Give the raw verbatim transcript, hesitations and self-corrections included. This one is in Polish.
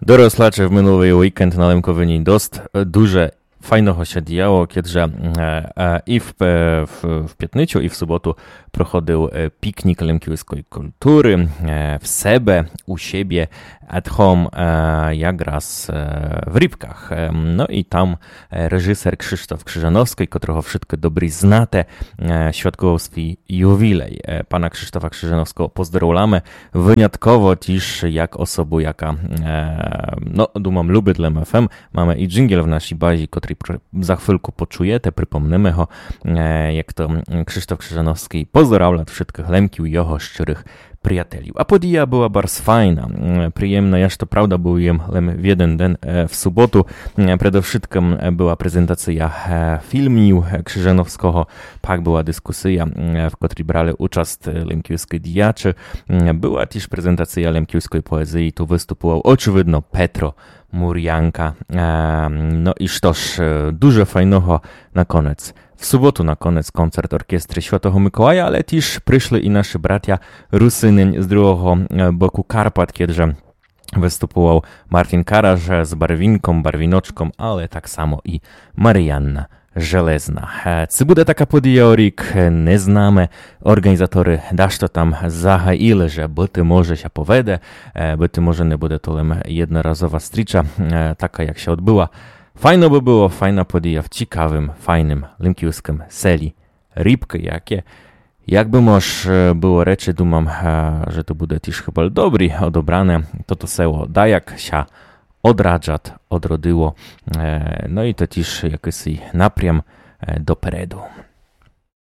Doroslacze w minulý weekend na Lemkoviní dosť duže fajného się diało, keďže i w, w, w pietniczu, i w sobotu prochodził piknik lemkівської kultury w sebe, u siebie, at home, jak raz w Rybkach. No i tam reżyser Krzysztof Krzyżanowski, którego wszystko dobry znate, świadkował swój jubilej. Pana Krzysztofa Krzyżanowskiego pozdrowlamy wyjątkowo też jak osobу, jaka, no, dumam, lubi dla M F M. Mamy i dżingiel w naszej bazie, który za chwilkę poczujecie, przypomnimy ho, jak to Krzysztof Krzyżanowski pozdrawia wszystkich lemkiów i jeho szczerych przyjaciół. A podija była bardzo fajna, przyjemna, jaż to prawda był jem lem w jeden dzień w sobotu. Przede wszystkim była prezentacja filmów Krzyżanowskiego, pak była dyskusja, w której brali udział lemkiewskie diacze. Była też prezentacja lemkiewskiej poezji, tu występował oczywiście Petro Murjanka. No i sztoż, dużo fajnego na koniec. W sobotu na koniec koncert orkiestry Świętego Mikołaja, ale też przyszli i nasi bracia Rusyny z drugiego boku Karpat, kiedy występował Martin Karasz z Barwinką, Barwinoczką, ale tak samo i Marianna Żelezna. Czy będzie taka podija rік, nie znamy. Organizatory dašto tam zahajili, że być może się powede, być może nie będzie to jednorazowa stricza, taka jak się odbyła. Fajno by było, fajna podija w ciekawym, fajnym, lemkівськym seli Rybki, jakie. Jakby moż było reczy, dumam, że to będzie też chyba dobry, odobrane, to to selo da jak się odradzat, odrodyło, no i to też jakiś napriam do peredu.